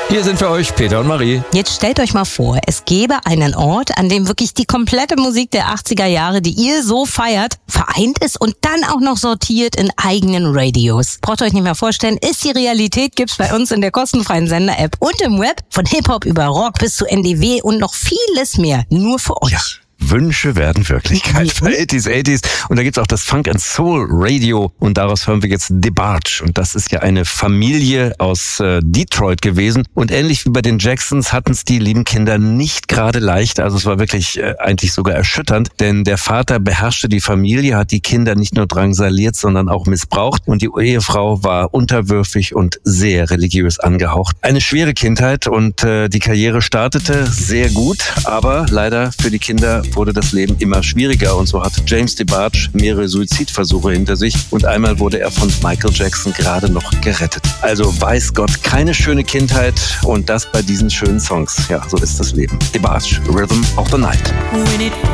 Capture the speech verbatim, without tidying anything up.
Hier sind für euch Peter und Marie. Jetzt stellt euch mal vor, es gäbe einen Ort, an dem wirklich die komplette Musik der achtziger Jahre, die ihr so feiert, vereint ist und dann auch noch sortiert in eigenen Radios. Braucht ihr euch nicht mehr vorstellen, ist die Realität, gibt's bei uns in der kostenfreien Sender-App und im Web. Von Hip-Hop über Rock bis zu N D W und noch vieles mehr. Nur für euch. Ja. Wünsche werden Wirklichkeit bei achtziger, achtziger. Und da gibt's auch das Funk and Soul Radio und daraus hören wir jetzt DeBarge. Und das ist ja eine Familie aus äh, Detroit gewesen. Und ähnlich wie bei den Jacksons hatten es die lieben Kinder nicht gerade leicht. Also es war wirklich äh, eigentlich sogar erschütternd, denn der Vater beherrschte die Familie, hat die Kinder nicht nur drangsaliert, sondern auch missbraucht. Und die Ehefrau war unterwürfig und sehr religiös angehaucht. Eine schwere Kindheit und äh, die Karriere startete sehr gut, aber leider für die Kinder wurde das Leben immer schwieriger und so hat James DeBarge mehrere Suizidversuche hinter sich und einmal wurde er von Michael Jackson gerade noch gerettet. Also weiß Gott, keine schöne Kindheit und das bei diesen schönen Songs. Ja, so ist das Leben. DeBarge, Rhythm of the Night.